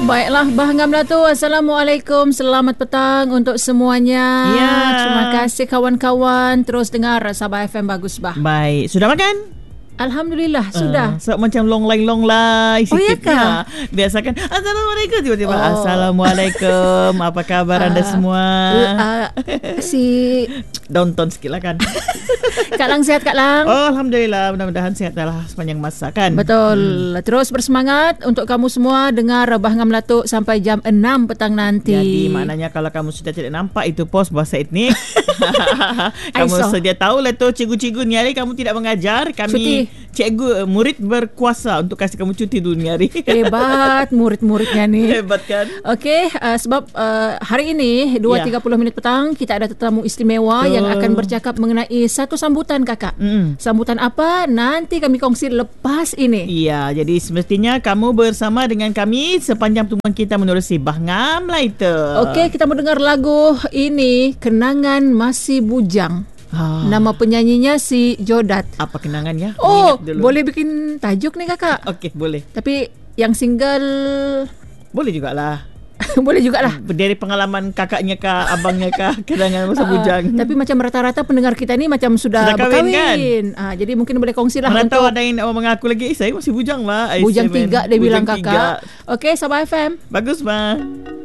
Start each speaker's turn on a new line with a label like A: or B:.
A: Baiklah, Bahangam Melatu. Assalamualaikum. Selamat petang untuk semuanya.
B: Ya.
A: Terima kasih kawan-kawan. Terus dengar Sabah FM Bagus Bah.
B: Baik, sudah makan?
A: Alhamdulillah, sudah.
B: So, macam long line
A: Oh, ya
B: sikit.
A: kah?
B: Biasa kan Assalamualaikum, tiba-tiba
A: Oh.
B: Assalamualaikum. Apa khabar anda semua?
A: Si
B: Downtown sikit lah kan.
A: Kak Lang sihat, Kak Lang?
B: Oh, Alhamdulillah, mudah-mudahan sihat lah sepanjang masa kan.
A: Betul. Terus bersemangat untuk kamu semua dengar Bahangam Melatu sampai jam 6 petang nanti.
B: Jadi maknanya kalau kamu sudah tidak nampak itu pos bahasa etnik, kamu
A: Aisyah.
B: sedia tahu lah tu, cikgu-cikgu ni hari kamu tidak mengajar. Kami
A: Cuti.
B: cikgu murid berkuasa untuk kasih kamu cuti dulu ni hari.
A: Hebat murid-muridnya ni.
B: Hebat kan?
A: Okey, sebab hari ini 2.30 minit petang kita ada tetamu istimewa yang akan bercakap mengenai satu sambutan kakak. Sambutan apa? Nanti kami kongsi lepas ini.
B: Iya, jadi semestinya kamu bersama dengan kami sepanjang pertemuan kita menerusi Bahangam lah itu.
A: Okey, kita mau dengar lagu ini, Kenangan Masih Bujang. Nama penyanyinya si Jodat.
B: Apa kenangannya?
A: Oh,
B: Ingat dulu.
A: boleh bikin tajuk nih kakak.
B: Okey, boleh.
A: Tapi yang single
B: Boleh jugalah.
A: boleh jugalah.
B: Dari pengalaman kakaknya kah, abangnya kah, kenangan masa bujang.
A: Tapi macam rata-rata pendengar kita ni macam sudah
B: kahwin
A: berkahwin.
B: kan?
A: Jadi mungkin boleh kongsilah
B: Mana tahu
A: untuk
B: ada yang nak mengaku lagi, saya masih bujang lah.
A: Bujang 3 dia bilang
B: Bujang
A: kakak. Okey, Sabah FM.
B: Bagus, Ma.